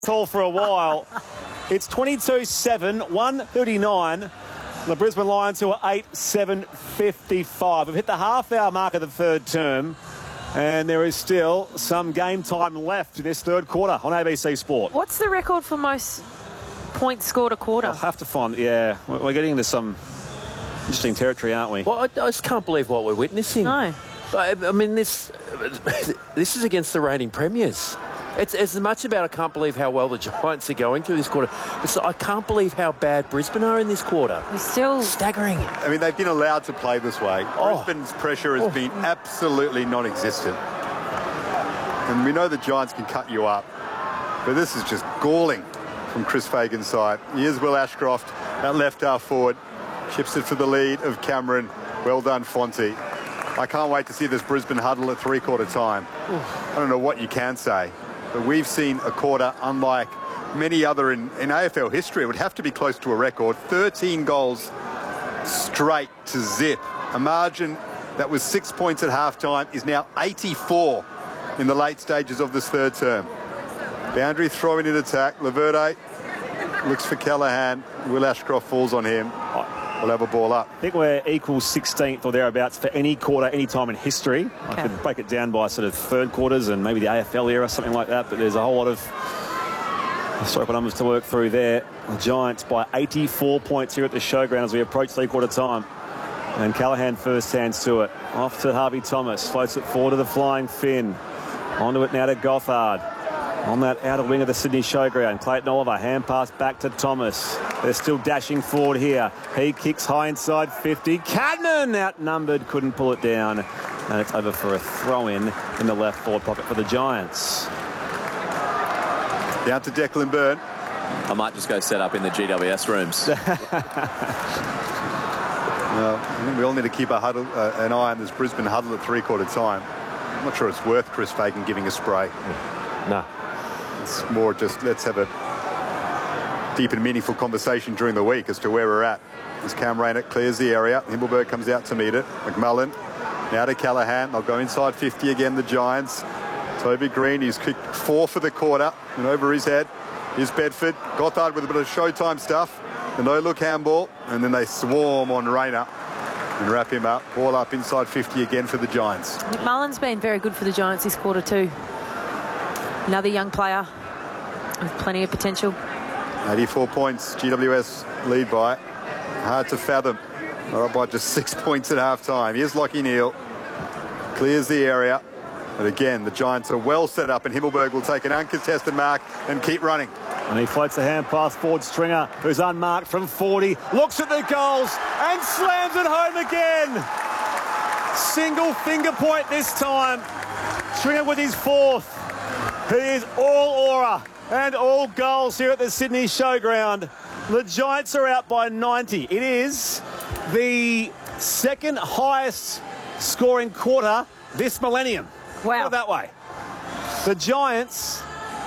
tall for a while. It's 22-7, 1:39. The Brisbane Lions, who are 8-7-55. We've hit the half-hour mark of the third term, and there is still some game time left in this third quarter on ABC Sport. What's the record for most points scored a quarter? I'll have to find, yeah. We're getting into some interesting territory, aren't we? Well, I just can't believe what we're witnessing. No. I mean, this is against the reigning premiers. It's as much about I can't believe how well the Giants are going through this quarter. It's I can't believe how bad Brisbane are in this quarter. We're still staggering. I mean, they've been allowed to play this way. Brisbane's pressure has been absolutely non-existent. And we know the Giants can cut you up. But this is just galling from Chris Fagan's side. Here's Will Ashcroft at left half forward. Chips it for the lead of Cameron. Well done, Fonte. I can't wait to see this Brisbane huddle at three-quarter time. I don't know what you can say. But we've seen a quarter unlike many other in AFL history. It would have to be close to a record. 13 goals straight to zip. A margin that was 6 points at halftime is now 84 in the late stages of this third term. Boundary throwing in attack. Laverde looks for Callaghan. Will Ashcroft falls on him. We'll have a ball up. I think we're equal 16th or thereabouts for any quarter, any time in history. I could break it down by sort of third quarters and maybe the AFL era, something like that. But there's a whole lot of historical numbers to work through there. The Giants by 84 points here at the showground as we approach three-quarter time. And Callaghan first hands to it. Off to Harvey Thomas. Floats it forward to the flying Finn. Onto it now to Gothard. On that outer wing of the Sydney Showground, Clayton Oliver, hand pass back to Thomas. They're still dashing forward here. He kicks high inside 50. Cadman outnumbered, couldn't pull it down. And it's over for a throw-in the left forward pocket for the Giants. Down to Declan Byrne. I might just go set up in the GWS rooms. Well, I think we all need to keep an eye on this Brisbane huddle at three-quarter time. I'm not sure it's worth Chris Fagan giving a spray. No. It's more just let's have a deep and meaningful conversation during the week as to where we're at. As Cam Raynott clears the area, Himmelberg comes out to meet it. McMullen now to Callaghan. They'll go inside 50 again, the Giants. Toby Green, he's kicked 4 for the quarter and over his head is Bedford. Gothard with a bit of showtime stuff. The no-look handball, and then they swarm on Rayner and wrap him up. Ball up inside 50 again for the Giants. McMullen's been very good for the Giants this quarter too. Another young player with plenty of potential. 84 points, GWS lead by. Hard to fathom. Not up by just 6 points at half-time. Here's Lockie Neal. Clears the area. But again, the Giants are well set up, and Himmelberg will take an uncontested mark and keep running. And he floats the hand pass forward. Stringer, who's unmarked from 40, looks at the goals and slams it home again. Single finger point this time. Stringer with his fourth. He is all aura and all goals here at the Sydney Showground. The Giants are out by 90. It is the second highest scoring quarter this millennium. Wow. Put it that way. The Giants,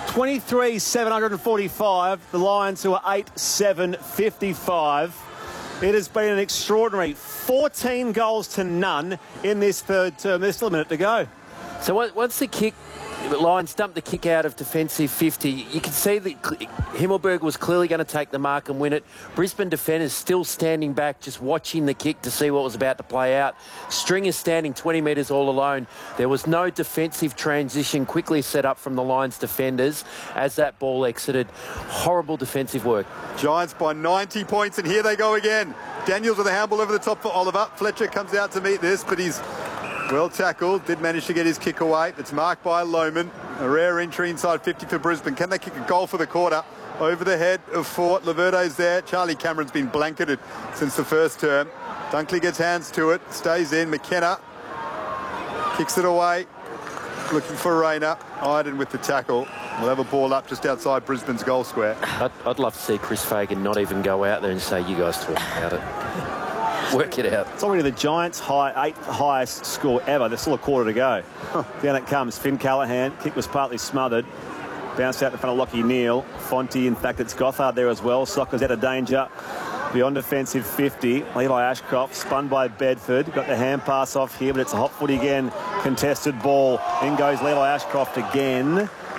23-745. The Lions, who are 8-7-55. It has been an extraordinary 14 goals to none in this third term. There's still a minute to go. So once the Lions dumped the kick out of defensive 50, you can see that Himmelberg was clearly going to take the mark and win it. Brisbane defenders still standing back, just watching the kick to see what was about to play out. Stringer standing 20 metres all alone. There was no defensive transition quickly set up from the Lions defenders as that ball exited. Horrible defensive work. Giants by 90 points, and here they go again. Daniels with a handball over the top for Oliver. Fletcher comes out to meet this, but he's well tackled, did manage to get his kick away. It's marked by Lohman. A rare entry inside 50 for Brisbane. Can they kick a goal for the quarter? Over the head of Fort. Laverde's there. Charlie Cameron's been blanketed since the first term. Dunkley gets hands to it. Stays in. McKenna kicks it away. Looking for Rayner. Iden with the tackle. We'll have a ball up just outside Brisbane's goal square. I'd love to see Chris Fagan not even go out there and say, you guys talk about it. Work it out. It's already the Giants' eighth highest score ever. There's still a quarter to go. Down it comes. Finn Callaghan. Kick was partly smothered. Bounced out in front of Lockie Neal. Fonte, in fact, it's Gothard there as well. Soccer's out of danger. Beyond defensive 50. Levi Ashcroft spun by Bedford. Got the hand pass off here, but it's a hot foot again. Contested ball. In goes Levi Ashcroft again.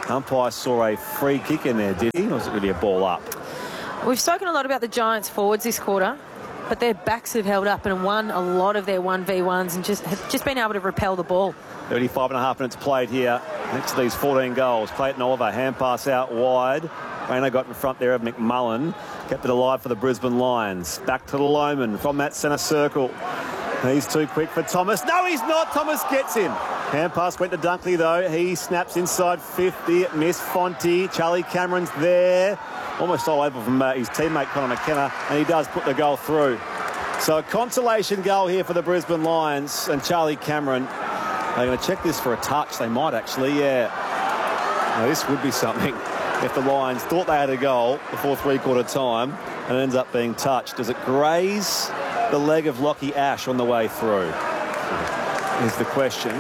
Umpire saw a free kick in there, did he? Or was it really a ball up? We've spoken a lot about the Giants forwards this quarter, but their backs have held up and won a lot of their 1v1s and have just been able to repel the ball. 35 and a half minutes played here. Next to these 14 goals. Clayton Oliver, hand pass out wide. Rayner got in front there of McMullen. Kept it alive for the Brisbane Lions. Back to the Lohman from that centre circle. He's too quick for Thomas. No, he's not. Thomas gets him. Hand pass went to Dunkley, though. He snaps inside 50. Miss Fonte. Charlie Cameron's there. Almost all over from his teammate Conor McKenna. And he does put the goal through. So a consolation goal here for the Brisbane Lions. And Charlie Cameron, they're going to check this for a touch. They might actually, yeah. Now, this would be something. If the Lions thought they had a goal before three-quarter time and it ends up being touched, does it graze the leg of Lockie Ash on the way through? Is the question.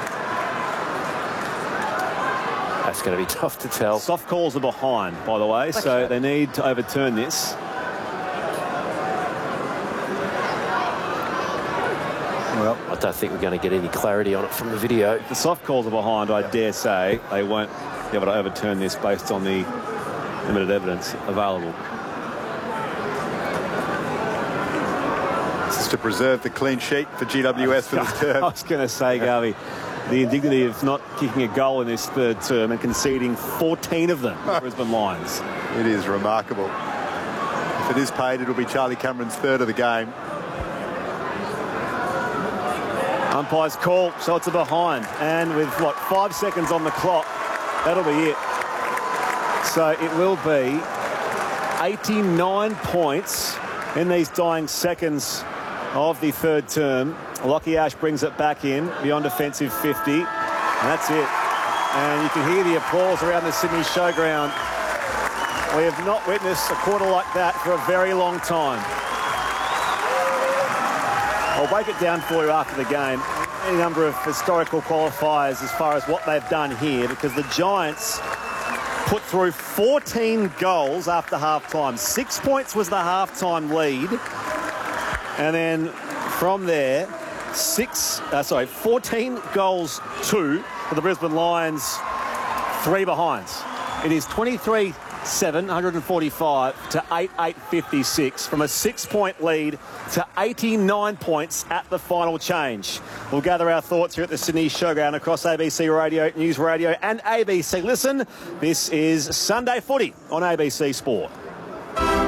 That's going to be tough to tell. Soft calls are behind, by the way, so they need to overturn this. Well, I don't think we're going to get any clarity on it from the video. If the soft calls are behind, I dare say they won't be able to overturn this based on the limited evidence available. This is to preserve the clean sheet for GWS for this term. I was going to say, Garvey, the indignity of not kicking a goal in this third term and conceding 14 of them for the Brisbane Lions. It is remarkable. If it is paid, it'll be Charlie Cameron's third of the game. Umpire's call, shots are behind. And with, 5 seconds on the clock, that'll be it. So it will be 89 points in these dying seconds of the third term. Lockie Ash brings it back in beyond defensive 50. And that's it. And you can hear the applause around the Sydney Showground. We have not witnessed a quarter like that for a very long time. I'll break it down for you after the game. Any number of historical qualifiers as far as what they've done here, because the Giants put through 14 goals after half-time. 6 points was the half-time lead. And then from there, 14 goals, 2 for the Brisbane Lions, 3 behinds. It is 23-7, 145 to 8-8-56 from a 6-point lead to 89 points at the final change. We'll gather our thoughts here at the Sydney Showground across ABC Radio, News Radio and ABC Listen. This is Sunday Footy on ABC Sport.